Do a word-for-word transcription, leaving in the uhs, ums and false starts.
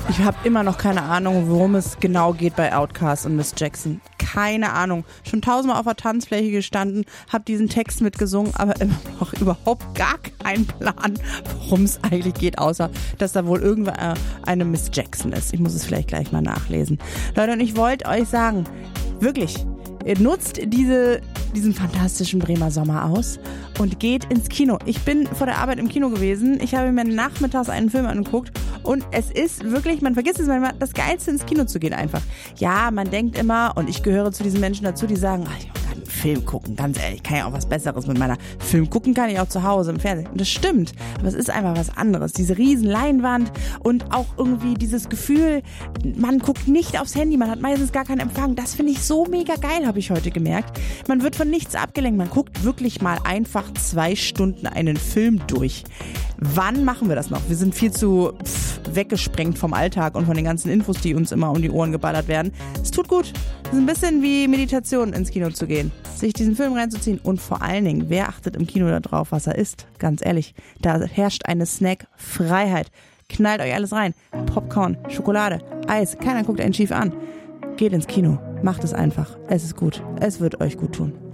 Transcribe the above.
Ich habe immer noch keine Ahnung, worum es genau geht bei Outkast und Miss Jackson. Keine Ahnung. Schon tausendmal auf der Tanzfläche gestanden, habe diesen Text mitgesungen, aber immer noch überhaupt gar keinen Plan, worum es eigentlich geht, außer dass da wohl irgendwann eine Miss Jackson ist. Ich muss es vielleicht gleich mal nachlesen. Leute, und ich wollte euch sagen, wirklich, ihr nutzt diese, diesen fantastischen Bremer Sommer aus und geht ins Kino. Ich bin vor der Arbeit im Kino gewesen. Ich habe mir nachmittags einen Film angeguckt und es ist wirklich, man vergisst es manchmal, das Geilste ins Kino zu gehen einfach. Ja, man denkt immer, und ich gehöre zu diesen Menschen dazu, die sagen, ach, ich kann einen Film gucken, ganz ehrlich, kann ja auch was Besseres mit meiner Film gucken, kann ich auch zu Hause im Fernsehen. Und das stimmt, aber es ist einfach was anderes. Diese riesen Leinwand und auch irgendwie dieses Gefühl, man guckt nicht aufs Handy, man hat meistens gar keinen Empfang. Das finde ich so mega geil, habe ich heute gemerkt. Man wird von nichts abgelenkt, man guckt wirklich mal einfach zwei Stunden einen Film durch. Wann machen wir das noch? Wir sind viel zu pff, weggesprengt vom Alltag und von den ganzen Infos, die uns immer um die Ohren geballert werden. Es tut gut. Es ist ein bisschen wie Meditation, ins Kino zu gehen, sich diesen Film reinzuziehen und vor allen Dingen, wer achtet im Kino darauf, was er isst? Ganz ehrlich, da herrscht eine Snackfreiheit. Knallt euch alles rein. Popcorn, Schokolade, Eis, keiner guckt einen schief an. Geht ins Kino, macht es einfach. Es ist gut. Es wird euch gut tun.